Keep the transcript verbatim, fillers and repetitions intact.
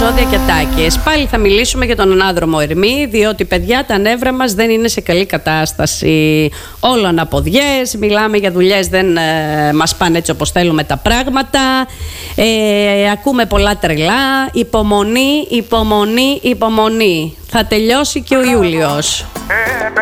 ζώδια και τάκες. Πάλι θα μιλήσουμε για τον ανάδρομο Ερμή, διότι παιδιά τα νεύρα μας δεν είναι σε καλή κατάσταση. Όλο αναποδιές, μιλάμε για δουλειές, δεν ε, μας πάνε έτσι όπως θέλουμε τα πράγματα. Ε, ακούμε πολλά τρελά. Υπομονή, υπομονή, υπομονή. Θα τελειώσει και ο Ιούλιος.